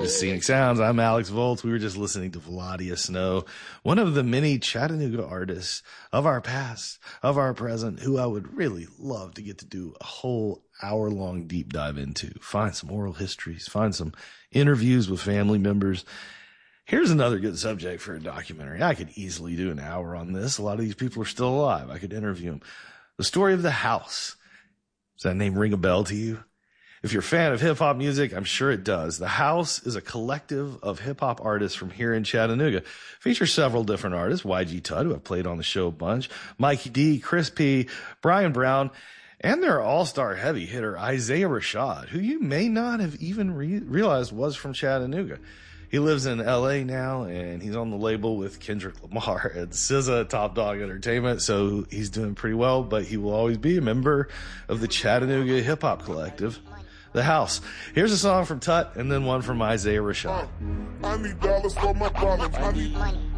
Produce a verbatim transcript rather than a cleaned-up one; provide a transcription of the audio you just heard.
is Scenic Sounds. I'm Alex Volts. We were just listening to Valadia Snow, one of the many Chattanooga artists of our past, of our present, who I would really love to get to do a whole hour-long deep dive into. Find some oral histories, find some interviews with family members. Here's another good subject for a documentary. I could easily do an hour on this. A lot of these people are still alive. I could interview them. The story of The House. Does that name ring a bell to you? If you're a fan of hip-hop music, I'm sure it does. The House is a collective of hip-hop artists from here in Chattanooga. Features several different artists. Y G Tudd, who I've played on the show a bunch. Mikey D, Chris P, Brian Brown, and their all-star heavy hitter, Isaiah Rashad, who you may not have even re- realized was from Chattanooga. He lives in L A now, and he's on the label with Kendrick Lamar and S Z A, Top Dog Entertainment, so he's doing pretty well, but he will always be a member of the Chattanooga Hip-Hop Collective, The House. Here's a song from Tut, and then one from Isaiah Rashad. I need dollars for my problems. I need money.